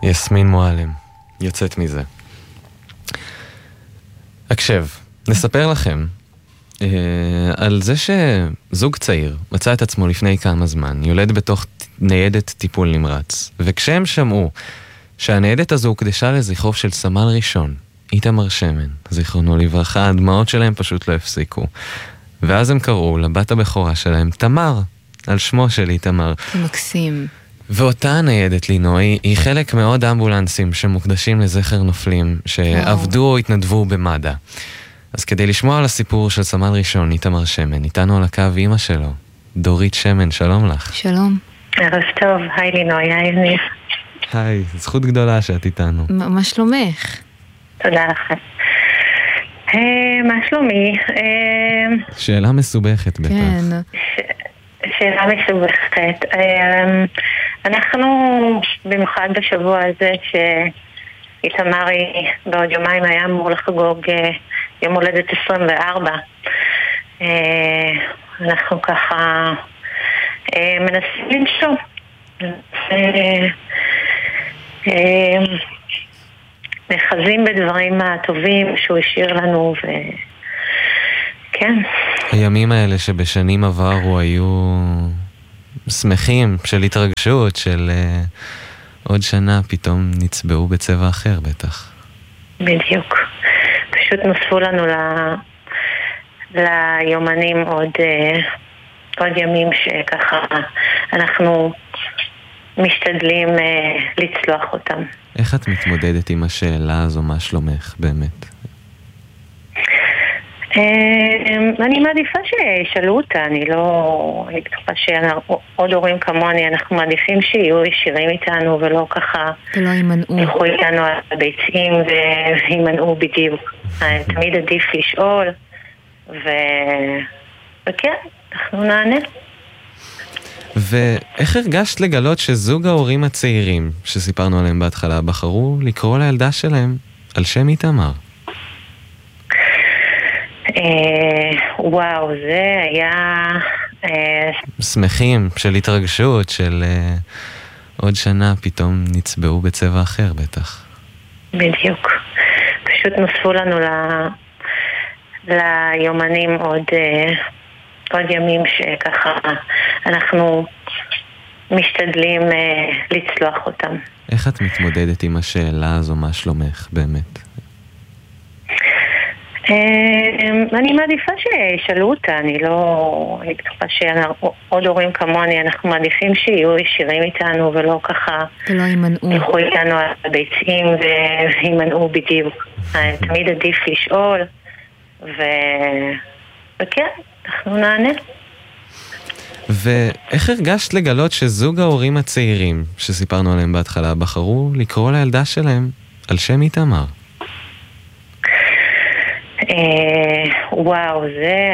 יסמין מועלם, יוצאת מזה. הקשב, נספר לכם על זה שזוג צעיר מצא את עצמו לפני כמה זמן, יולד בתוך ניידת טיפול נמרץ, וכשהם שמעו שהניידת הזו הוקדשה לזכרו של סמל ראשון, איתמר שמן, זיכרונו לברכה, הדמעות שלהם פשוט לא הפסיקו. ואז הם קראו לבת הבכורה שלהם תמר, על שמו של איתמר. מקסים. ואותה הניידת לינוי היא חלק מעוד אמבולנסים שמוקדשים לזכר נופלים שעבדו או התנדבו במד"א. אז כדי לשמוע על הסיפור של סמל ראשון איתמר שמן, איתנו על הקו אמא שלו, דורית שמן, שלום לך. שלום. ערב טוב, היי לינוי, היי יניב. היי, זכות גדולה שאת איתנו. מה שלומך? תודה לכם. מה שלומי? שאלה מסובכת בטח. כן. שאלה מסובכת. אנחנו במיוחד בשבוע הזה שאיתמרי בעוד יומיים היה אמור לחגוג יום הולדת 24. אנחנו ככה מנסים לנשום. נחזים בדברים הטובים שהוא השאיר לנו וכן. הימים האלה שבשנים עברו היו שמחים, של התרגשות, של עוד שנה פתאום נצבעו בצבע אחר בטח. בדיוק. פשוט נוספו לנו ליומנים עוד ימים שככה אנחנו משתדלים לצלוח אותם. איך את מתמודדת עם השאלה הזו, מה שלומך באמת? אני מעדיפה שישאלו אותה, אני בטוחה שעוד הורים כמוני, אנחנו מעדיפים שיהיו ישירים איתנו ולא ככה ולא יימנעו. ילכו איתנו על הביצים וימנעו בדיוק. תמיד עדיף לשאול וכן, אנחנו נענה. ואיך הרגשת לגלות שזוג ההורים הצעירים שסיפרנו עליהם בהתחלה בחרו לקרוא לילדה שלהם על שם איתמר? וואו, זה היה שמחים, של התרגשות, של עוד שנה פתאום נצבעו בצבע אחר בטח. בדיוק. פשוט נוספו לנו ליומנים עוד ימים שככה אנחנו משתדלים לצלוח אותם. איך את מתמודדת עם השאלה הזו, מה שלומך באמת? אני מעדיפה שישאלו אותה, אני בטוחה שעוד הורים כמוני, אנחנו מעדיפים שיהיו ישירים איתנו ולא ככה ולא יימנעו. ילכו איתנו על הביצים וימנעו בדיוק. תמיד עדיף לשאול וכן, אנחנו נענה. ואיך הרגשת לגלות שזוג ההורים הצעירים שסיפרנו עליהם בהתחלה בחרו לקרוא לילדה שלהם על שם איתמר? וואו, זה